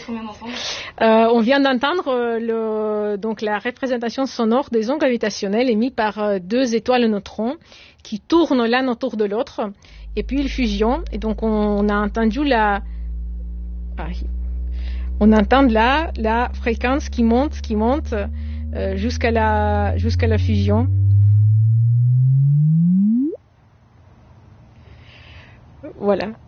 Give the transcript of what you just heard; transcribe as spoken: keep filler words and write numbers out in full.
Qu'est-ce qu'on vient d'entendre? euh, On vient d'entendre euh, le, donc la représentation sonore des ondes gravitationnelles émises par euh, deux étoiles neutrons qui tournent l'un autour de l'autre et puis ils fusionnent. Et donc on, on a entendu la, ah, on entend là la fréquence qui monte, qui monte euh, jusqu'à la jusqu'à la fusion. Voilà.